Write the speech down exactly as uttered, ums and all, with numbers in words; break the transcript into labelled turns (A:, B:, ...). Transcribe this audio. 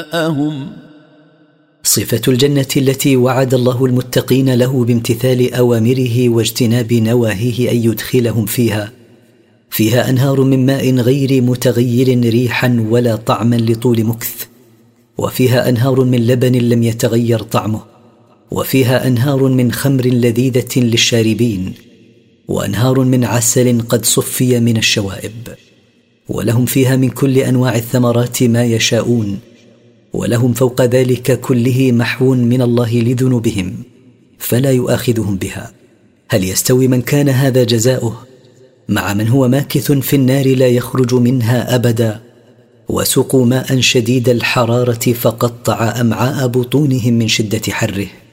A: صفة الجنة التي وعد الله المتقين له بامتثال أوامره واجتناب نواهيه أن يدخلهم فيها فيها أنهار من ماء غير متغير ريحا ولا طعما لطول مكث، وفيها أنهار من لبن لم يتغير طعمه، وفيها أنهار من خمر لذيذة للشاربين، وأنهار من عسل قد صفي من الشوائب، ولهم فيها من كل أنواع الثمرات ما يشاءون، ولهم فوق ذلك كله محو من الله لذنوبهم فلا يؤاخذهم بها. هل يستوي من كان هذا جزاؤه مع من هو ماكث في النار لا يخرج منها أبدا، وسقوا ماء شديد الحرارة فقطع أمعاء بطونهم من شدة حره؟